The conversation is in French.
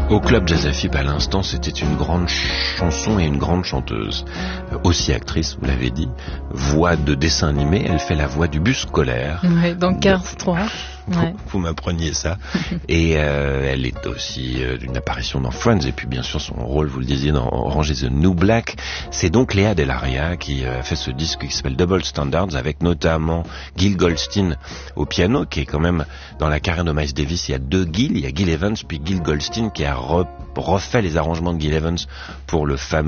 Au Club Jazz FM, à l'instant, c'était une grande chanson et une grande chanteuse. Aussi actrice, vous l'avez dit. Voix de dessin animé, elle fait la voix du bus scolaire. Ouais, dans Cars 3. Ouais. Vous m'appreniez ça. Et elle est aussi d'une apparition dans Friends. Et puis bien sûr son rôle, vous le disiez, dans Orange is the New Black. C'est donc Léa Delaria qui a fait ce disque qui s'appelle Double Standards, avec notamment Gil Goldstein au piano, qui est quand même dans la carrière de Miles Davis. Il y a deux Gil, il y a Gil Evans puis Gil Goldstein qui a refait les arrangements de Gil Evans pour le fameux